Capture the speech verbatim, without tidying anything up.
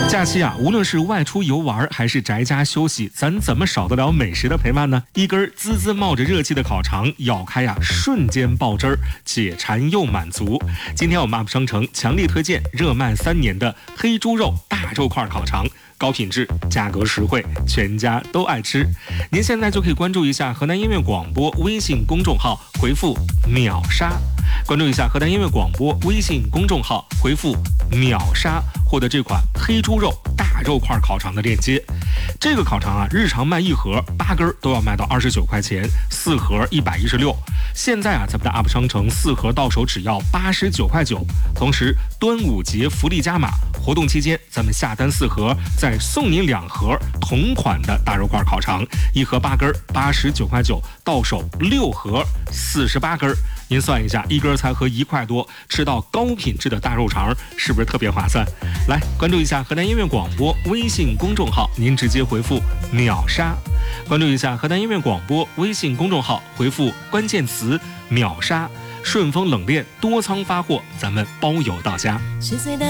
假期啊，无论是外出游玩还是宅家休息，咱怎么少得了美食的陪伴呢？一根滋滋冒着热气的烤肠，咬开呀、啊，瞬间爆汁儿，解馋又满足。今天我们 U P 商城强力推荐热卖三年的黑猪肉大肉块烤肠，高品质，价格实惠，全家都爱吃。您现在就可以关注一下河南音乐广播微信公众号，回复秒杀。关注一下河南音乐广播微信公众号，回复秒杀，获得这款黑猪肉大肉块烤肠的链接。这个烤肠啊，日常卖一盒八根都要卖到二十九块钱，四盒一百一十六。现在啊，咱们的 U P 商城四盒到手只要八十九块九。同时，端午节福利加码，活动期间咱们下单四盒，再送您两盒同款的大肉块烤肠，一盒八根八十九块九，到手六盒四十八根。您算一下，一根才合一块多，吃到高品质的大肉肠，是不是特别划算？来关注一下河南音乐广播微信公众号，您直接回复秒杀。关注一下河南音乐广播微信公众号，回复关键词秒杀，顺丰冷链多仓发货，咱们包邮到家。